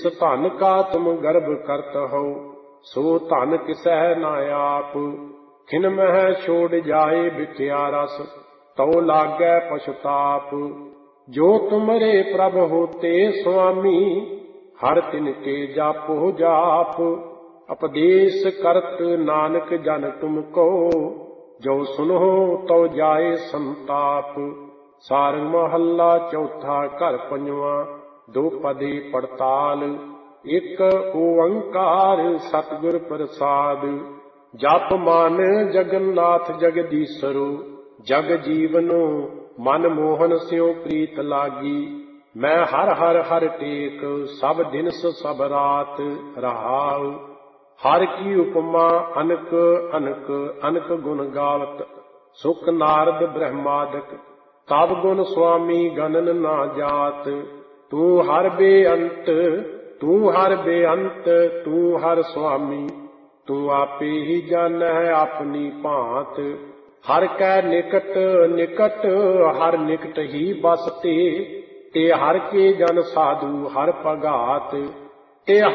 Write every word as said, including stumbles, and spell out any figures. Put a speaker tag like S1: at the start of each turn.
S1: ਧਨ ਕਾ ਤੁਮ ਗਰਭ ਕਰਤ ਹੋ, ਸੋ ਧਨ ਕਿਸੈ ਨਾ ਆਪ। ਖਿਨ ਮਹਿ ਛੋੜ ਜਾਏ ਬਿਖਿਆ ਰਸ, ਤਉ ਲਾਗੈ ਪਛਤਾਪ। ਜੋ ਤੁਮਰੇ ਪ੍ਰਭ ਹੋਤੇ ਸੁਆਮੀ, ਹਰ ਤਿਨ ਕੇ ਜਾਪੋ ਜਾਪ। ਉਪਦੇਸ਼ ਕਰਤ ਨਾਨਕ ਜਨ ਤੁਮ ਕੋ, ਜੋ ਸੁਨੋ ਤਉ ਜਾਏ ਸੰਤਾਪ। ਸਾਰੰਗ ਮਹੱਲਾ ਚੌਥਾ ਘਰ ਪੰਜਵਾਂ। ਦੋ ਪਦੇ ਪੜਤਾਲ। ਇੱਕ ਓੰਕਾਰ ਸਤਿਗੁਰ ਪ੍ਰਸਾਦ। ਜਪ ਮਨ ਜਗਨਨਾਥ ਜਗਦੀਸ਼ਰੋ, ਜਗ ਜੀਵਨੋ ਮਨ ਮੋਹਨ ਸਿਉ ਪ੍ਰੀਤ ਲਾਗੀ। ਮੈਂ ਹਰ ਹਰ ਹਰ ਟੇਕ, ਸਭ ਦਿਨਸ ਸਭ ਰਾਤ ਰਹਾਉ। ਹਰ ਕੀ ਉਪਮਾ ਅਨਕ ਅਨਕ ਅਨਕ ਗੁਣ ਗਾਵਤ, ਸੁਖ ਨਾਰਦ ਬ੍ਰਹਮਾਦਿਕ। ਤਬ ਗੁਣ ਸੁਆਮੀ ਗਣਨ ਨਾ ਜਾਤ। ਤੂੰ ਹਰ ਬੇਅੰਤ ਤੂੰ ਹਰ ਬੇਅੰਤ ਤੂੰ ਹਰ ਸੁਆਮੀ। ਤੂੰ ਆਪੇ ਹੀ ਜਾਣੈ ਆਪਣੀ ਭਾਂਤ। ਹਰ ਕੈ ਨਿਕਟ ਨਿਕਟ ਹਰ ਨਿਕਟ ਹੀ ਬਸ ਤੇ। ਤੇ ਹਰ ਕੇ ਜਨ ਸਾਧੂ ਹਰ ਭਗਾਤ। ਤੇ